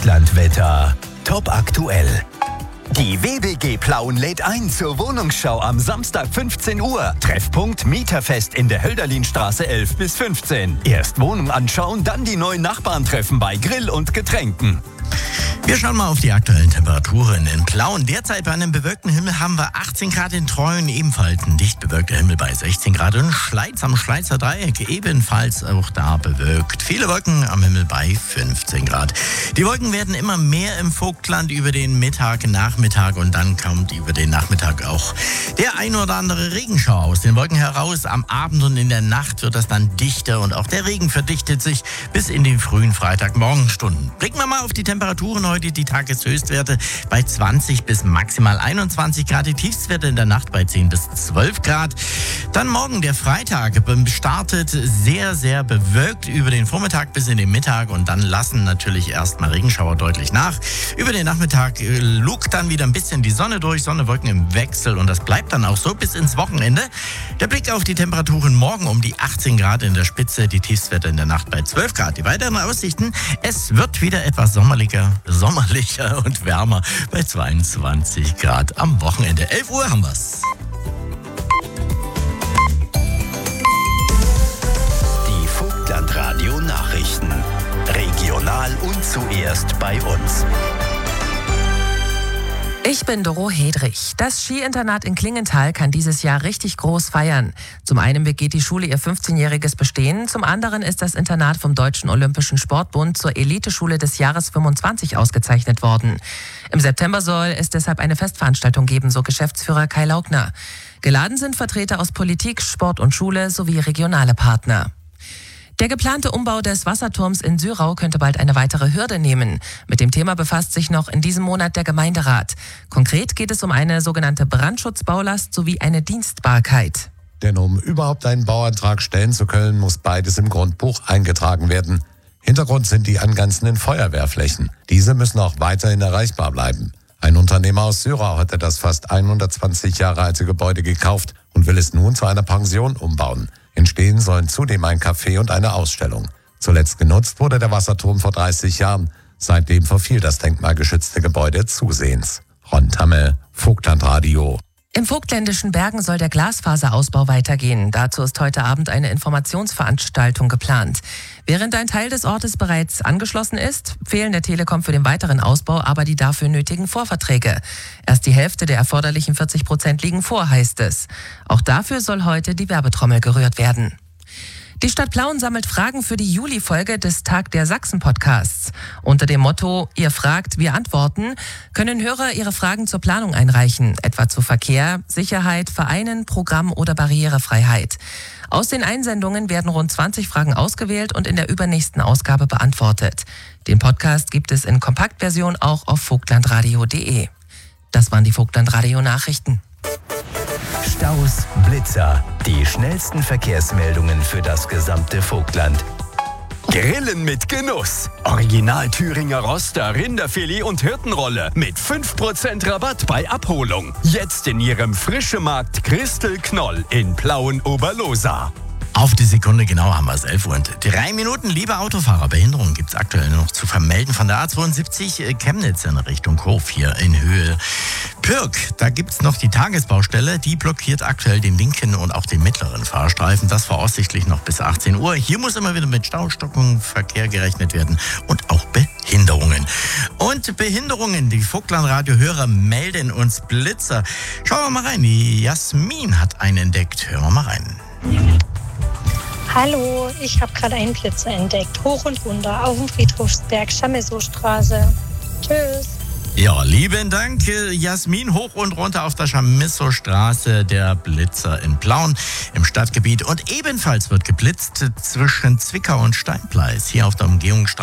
Vogtlandwetter. Top aktuell. Die WBG Plauen lädt ein zur Wohnungsschau am Samstag 15 Uhr. Treffpunkt Mieterfest in der Hölderlinstraße 11 bis 15. Erst Wohnung anschauen, dann die neuen Nachbarn treffen bei Grill und Getränken. Wir schauen mal auf die aktuellen Temperaturen in Plauen. Derzeit bei einem bewölkten Himmel haben wir 18 Grad in Treuen, ebenfalls ein dicht bewölkter Himmel bei 16 Grad und Schleiz am Schleizer Dreieck, ebenfalls auch da bewölkt. Viele Wolken am Himmel bei 15 Grad. Die Wolken werden immer mehr im Vogtland über den Mittag, Nachmittag und dann kommt über den Nachmittag auch der ein oder andere Regenschauer aus den Wolken heraus. Am Abend und in der Nacht wird das dann dichter und auch der Regen verdichtet sich bis in die frühen Freitagmorgenstunden. Blicken wir mal auf die Temperaturen heute. Die Tageshöchstwerte bei 20 bis maximal 21 Grad. Die Tiefstwerte in der Nacht bei 10 bis 12 Grad. Dann morgen der Freitag startet sehr, sehr bewölkt über den Vormittag bis in den Mittag und dann lassen natürlich erstmal Regenschauer deutlich nach. Über den Nachmittag lugt dann wieder ein bisschen die Sonne durch, Sonne-Wolken im Wechsel und das bleibt dann auch so bis ins Wochenende. Der Blick auf die Temperaturen morgen um die 18 Grad in der Spitze, die Tiefstwerte in der Nacht bei 12 Grad. Die weiteren Aussichten, es wird wieder etwas sommerlicher und wärmer bei 22 Grad am Wochenende. 11 Uhr haben wir's. Die Vogtlandradio Nachrichten. Regional und zuerst bei uns. Ich bin Doro Hedrich. Das Skiinternat in Klingenthal kann dieses Jahr richtig groß feiern. Zum einen begeht die Schule ihr 15-jähriges Bestehen, zum anderen ist das Internat vom Deutschen Olympischen Sportbund zur Eliteschule des Jahres 25 ausgezeichnet worden. Im September soll es deshalb eine Festveranstaltung geben, so Geschäftsführer Kai Laugner. Geladen sind Vertreter aus Politik, Sport und Schule sowie regionale Partner. Der geplante Umbau des Wasserturms in Syrau könnte bald eine weitere Hürde nehmen. Mit dem Thema befasst sich noch in diesem Monat der Gemeinderat. Konkret geht es um eine sogenannte Brandschutzbaulast sowie eine Dienstbarkeit. Denn um überhaupt einen Bauantrag stellen zu können, muss beides im Grundbuch eingetragen werden. Hintergrund sind die angrenzenden Feuerwehrflächen. Diese müssen auch weiterhin erreichbar bleiben. Ein Unternehmer aus Syrau hatte das fast 120 Jahre alte Gebäude gekauft und will es nun zu einer Pension umbauen. Entstehen sollen zudem ein Café und eine Ausstellung. Zuletzt genutzt wurde der Wasserturm vor 30 Jahren. Seitdem verfiel das denkmalgeschützte Gebäude zusehends. Ron Tammel, Vogtlandradio. Im vogtländischen Bergen soll der Glasfaserausbau weitergehen. Dazu ist heute Abend eine Informationsveranstaltung geplant. Während ein Teil des Ortes bereits angeschlossen ist, fehlen der Telekom für den weiteren Ausbau aber die dafür nötigen Vorverträge. Erst die Hälfte der erforderlichen 40% liegen vor, heißt es. Auch dafür soll heute die Werbetrommel gerührt werden. Die Stadt Plauen sammelt Fragen für die Juli-Folge des Tag der Sachsen-Podcasts. Unter dem Motto „Ihr fragt, wir antworten" können Hörer ihre Fragen zur Planung einreichen, etwa zu Verkehr, Sicherheit, Vereinen, Programm oder Barrierefreiheit. Aus den Einsendungen werden rund 20 Fragen ausgewählt und in der übernächsten Ausgabe beantwortet. Den Podcast gibt es in Kompaktversion auch auf vogtlandradio.de. Das waren die Vogtlandradio-Nachrichten. Staus, Blitzer, die schnellsten Verkehrsmeldungen für das gesamte Vogtland. Grillen mit Genuss. Original Thüringer Roster, Rinderfilet und Hirtenrolle mit 5% Rabatt bei Abholung. Jetzt in Ihrem Frischemarkt Christel Knoll in Plauen-Oberlosa. Auf die Sekunde genau haben wir es, 11 Uhr und 3 Minuten. Liebe Autofahrer, Behinderungen gibt es aktuell noch zu vermelden von der A72 Chemnitz in Richtung Hof hier in Höhe Pirk. Da gibt es noch die Tagesbaustelle, die blockiert aktuell den linken und auch den mittleren Fahrstreifen. Das voraussichtlich noch bis 18 Uhr. Hier muss immer wieder mit Staustockungen, Verkehr gerechnet werden und auch Behinderungen. Und Behinderungen, die Vogtlandradio-Hörer melden uns Blitzer. Schauen wir mal rein, die Jasmin hat einen entdeckt. Hören wir mal rein. Hallo, ich habe gerade einen Blitzer entdeckt. Hoch und runter auf dem Friedhofsberg, Chamisso-Straße. Tschüss. Ja, lieben Dank, Jasmin. Hoch und runter auf der Chamisso-Straße, der Blitzer in Plauen im Stadtgebiet. Und ebenfalls wird geblitzt zwischen Zwickau und Steinpleis hier auf der Umgehungsstraße.